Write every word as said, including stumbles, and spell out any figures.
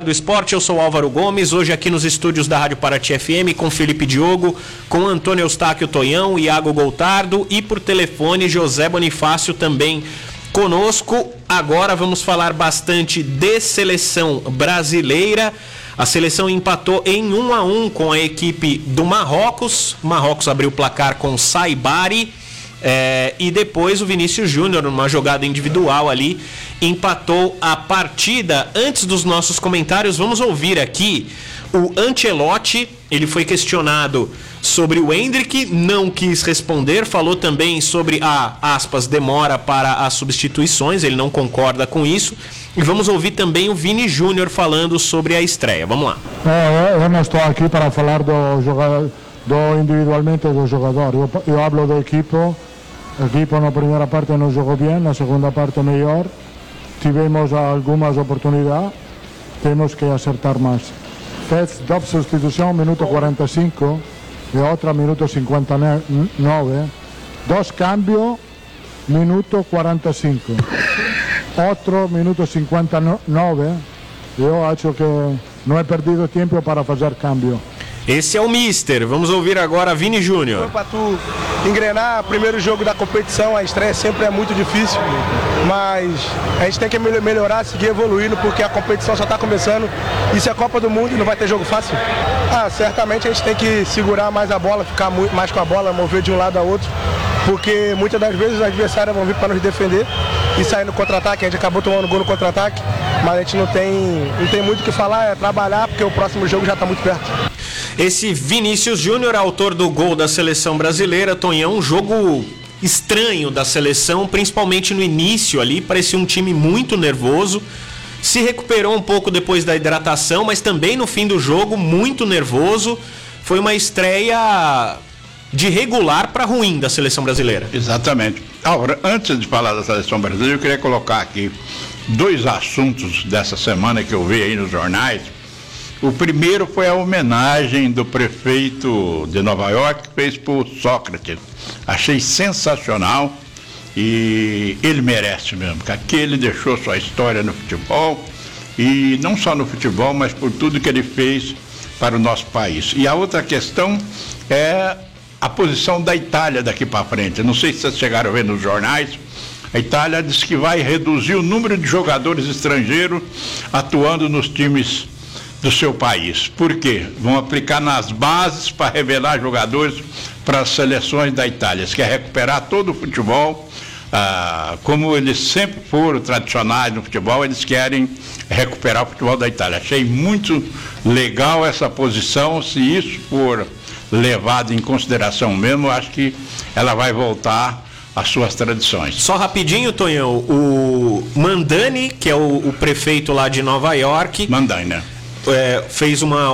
do Esporte, eu sou Álvaro Gomes, hoje aqui nos estúdios da Rádio Paraty F M com Felipe Diogo, com Antônio Eustáquio Tonhão, Iago Goltardo e por telefone José Bonifácio também conosco. Agora vamos falar bastante de seleção brasileira. A seleção empatou em um a um com a equipe do Marrocos. O Marrocos abriu o placar com Saibari. É, e depois o Vinícius Júnior, numa jogada individual ali, empatou a partida. Antes dos nossos comentários, vamos ouvir aqui o Ancelotti. Ele foi questionado sobre o Endrick, não quis responder, falou também sobre a, aspas, demora para as substituições, ele não concorda com isso. E vamos ouvir também o Vini Júnior falando sobre a estreia. Vamos lá. É, eu não estou aqui para falar do jogador, do individualmente do jogador. Eu, eu hablo do equipo. O equipo na primeira parte não jogou bem, na segunda parte melhor. Tivemos algumas oportunidades, temos que acertar mais. Fez duas substituições, minuto quarenta e cinco e outra minuto cinquenta e nove. Dois cambios, minuto quarenta e cinco. Outro minuto cinquenta e nove. Eu acho que não é perdido tempo para fazer cambio. Esse é o Mister. Vamos ouvir agora Vini Júnior. Para tu engrenar, primeiro jogo da competição, a estreia sempre é muito difícil, mas a gente tem que melhorar, seguir evoluindo, porque a competição só está começando. Isso é Copa do Mundo e não vai ter jogo fácil. Ah, certamente a gente tem que segurar mais a bola, ficar mais com a bola, mover de um lado a outro, porque muitas das vezes os adversários vão vir para nos defender e sair no contra-ataque. A gente acabou tomando gol no contra-ataque, mas a gente não tem, não tem muito o que falar, é trabalhar, porque o próximo jogo já está muito perto. Esse Vinícius Júnior, autor do gol da seleção brasileira. Tonhão, um jogo estranho da seleção, principalmente no início ali, parecia um time muito nervoso. Se recuperou um pouco depois da hidratação, mas também no fim do jogo, muito nervoso. Foi uma estreia de regular para ruim da seleção brasileira. Exatamente. Agora, antes de falar da seleção brasileira, eu queria colocar aqui dois assuntos dessa semana que eu vi aí nos jornais. O primeiro foi a homenagem do prefeito de Nova York que fez por Sócrates. Achei sensacional e ele merece mesmo, porque aquele deixou sua história no futebol, e não só no futebol, mas por tudo que ele fez para o nosso país. E a outra questão é a posição da Itália daqui para frente. Não sei se vocês chegaram a ver nos jornais. A Itália diz que vai reduzir o número de jogadores estrangeiros atuando nos times do seu país. Por quê? Vão aplicar nas bases para revelar jogadores para as seleções da Itália. Eles querem recuperar todo o futebol, ah, como eles sempre foram tradicionais no futebol, eles querem recuperar o futebol da Itália. Achei muito legal essa posição. Se isso for levado em consideração mesmo, acho que ela vai voltar às suas tradições. Só rapidinho, Tonhão, o Mandani, que é o, o prefeito lá de Nova York, Mandani, né? É, fez uma